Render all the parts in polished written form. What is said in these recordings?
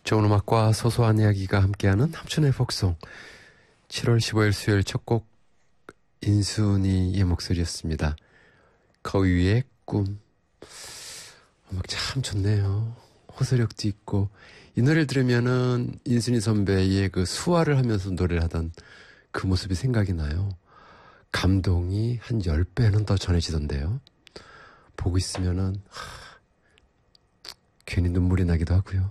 좋은 음악과 소소한 이야기가 함께하는 함춘의 폭송. 7월 15일 수요일 첫 곡 인순이의 목소리였습니다. 거위 위의 꿈. 음악 참 좋네요. 호소력도 있고 이 노래를 들으면은 인순이 선배의 그 수화를 하면서 노래를 하던 그 모습이 생각이 나요. 감동이 한 10배는 더 전해지던데요. 보고 있으면은 괜히 눈물이 나기도 하고요.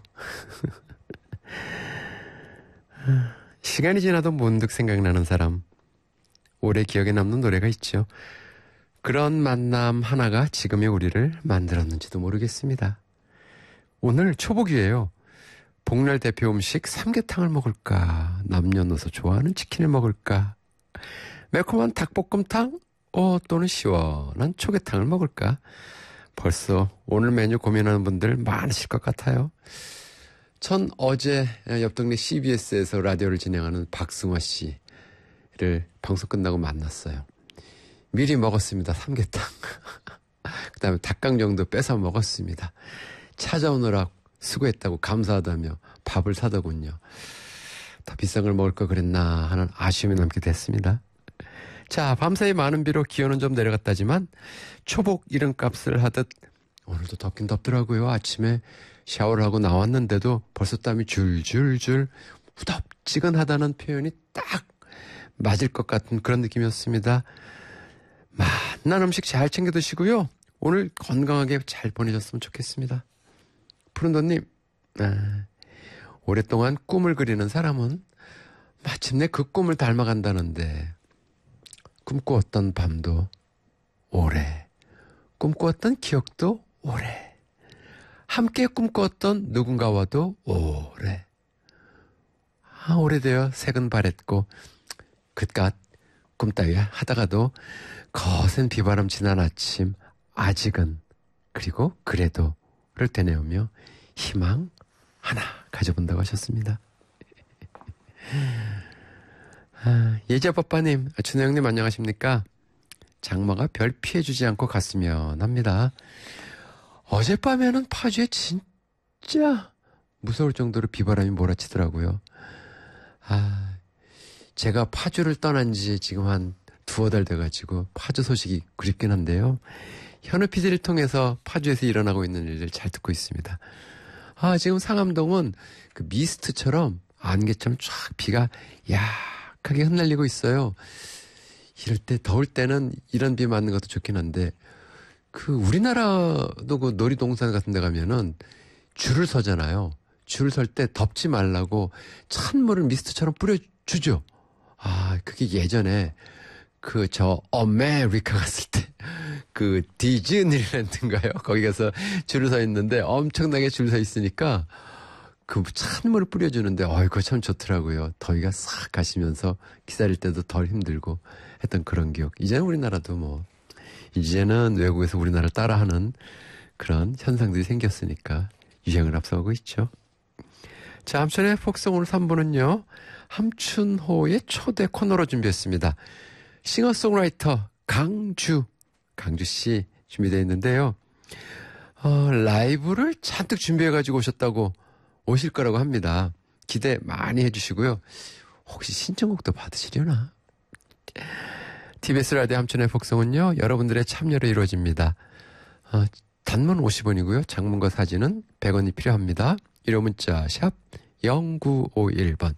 시간이 지나도 문득 생각나는 사람, 오래 기억에 남는 노래가 있죠. 그런 만남 하나가 지금의 우리를 만들었는지도 모르겠습니다. 오늘 초복이에요. 복날 대표 음식 삼계탕을 먹을까, 남녀노소 좋아하는 치킨을 먹을까, 매콤한 닭볶음탕 또는 시원한 초계탕을 먹을까. 벌써 오늘 메뉴 고민하는 분들 많으실 것 같아요. 전 어제 옆 동네 CBS에서 라디오를 진행하는 박승화 씨를 방송 끝나고 만났어요. 미리 먹었습니다. 삼계탕. 그 다음에 닭강정도 뺏어 먹었습니다. 찾아오느라 수고했다고 감사하다며 밥을 사더군요. 더 비싼 걸 먹을 걸 그랬나 하는 아쉬움이 남게 됐습니다. 자, 밤사이 많은 비로 기온은 좀 내려갔다지만 초복 이름값을 하듯 오늘도 덥긴 덥더라고요. 아침에 샤워를 하고 나왔는데도 벌써 땀이 줄줄줄 후덥지근하다는 표현이 딱 맞을 것 같은 그런 느낌이었습니다. 맛난 음식 잘 챙겨 드시고요. 오늘 건강하게 잘 보내셨으면 좋겠습니다. 푸른도님, 오랫동안 꿈을 그리는 사람은 마침내 그 꿈을 닮아간다는데 꿈꾸었던 밤도 오래, 꿈꾸었던 기억도 오래, 함께 꿈꾸었던 누군가와도 오래. 오래되어 색은 바랬고 그깟 꿈 따위 하다가도 거센 비바람 지난 아침 아직은 그리고 그래도를 되뇌우며 희망 하나 가져본다고 하셨습니다. 예자빠빠님, 준호형님 안녕하십니까? 장마가 별 피해주지 않고 갔으면 합니다. 어젯밤에는 파주에 진짜 무서울 정도로 비바람이 몰아치더라고요. 제가 파주를 떠난 지 지금 한 2-3달 돼가지고 파주 소식이 그립긴 한데요. 현우 PD를 통해서 파주에서 일어나고 있는 일을 잘 듣고 있습니다. 지금 상암동은 그 미스트처럼 안개처럼 쫙 비가 약하게 흩날리고 있어요. 이럴 때 더울 때는 이런 비 맞는 것도 좋긴 한데 그 우리나라도 그 놀이동산 같은 데 가면은 줄을 서잖아요. 줄을 설 때 덥지 말라고 찬물을 미스트처럼 뿌려주죠. 그게 예전에 저 아메리카 갔을 때 그 디즈니랜드인가요? 거기 가서 줄을 서 있는데 엄청나게 줄 서 있으니까 그 찬물을 뿌려주는데 그거 참 좋더라고요. 더위가 싹 가시면서 기다릴 때도 덜 힘들고 했던 그런 기억. 이제는 우리나라도 이제는 외국에서 우리나라를 따라하는 그런 현상들이 생겼으니까 유행을 앞서가고 있죠. 자, 함춘의 폭송 오늘 3부는요. 함춘호의 초대 코너로 준비했습니다. 싱어송라이터 강주씨 준비되어 있는데요. 라이브를 잔뜩 준비해가지고 오셨다고 오실 거라고 합니다. 기대 많이 해주시고요. 혹시 신청곡도 받으시려나? TBS 라디오 함춘의 폭송은요. 여러분들의 참여로 이루어집니다. 단문 50원이고요. 장문과 사진은 100원이 필요합니다. 1호 문자 샵 0951번.